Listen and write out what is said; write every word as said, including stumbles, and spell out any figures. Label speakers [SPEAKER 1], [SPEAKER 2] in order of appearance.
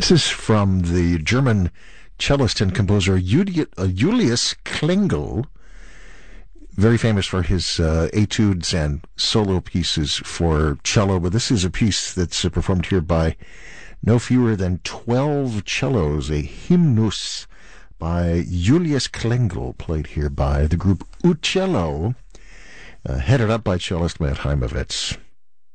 [SPEAKER 1] This is from the German cellist and composer Julius Klingel, very famous for his uh, etudes and solo pieces for cello. But this is a piece that's uh, performed here by no fewer than twelve cellos, a hymnus by Julius Klingel, played here by the group Uccello, uh, headed up by cellist Matt Heimovitz.